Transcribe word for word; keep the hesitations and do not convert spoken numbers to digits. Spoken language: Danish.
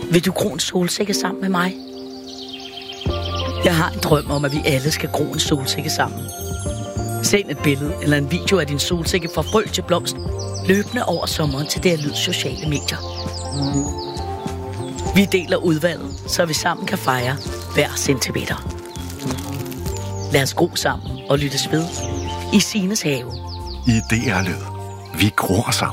Vil du gro en solsikke sammen med mig? Jeg har en drøm om, at vi alle skal gro en solsikke sammen. Send et billede eller en video af din solsikke fra frø til blomst, løbende over sommeren til det her lyd sociale medier. Vi deler udvalget, så vi sammen kan fejre hver centimeter. Lad os gro sammen og lyttes ved i Sines have. I D R Lyd. Vi gror sammen.